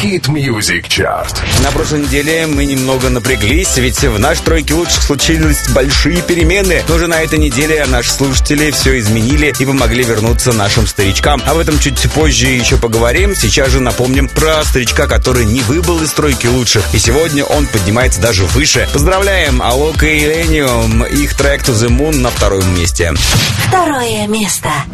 Hit Music Chart. На прошлой неделе мы немного напряглись, ведь в нашей тройке лучших случились большие перемены. Но уже на этой неделе наши слушатели все изменили и помогли вернуться нашим старичкам. Об этом чуть позже еще поговорим. Сейчас же напомним про старичка, который не выбыл из тройки лучших. И сегодня он поднимается даже выше. Поздравляем! Алока и Illenium. Их трек To The Moon на втором месте. Второе место.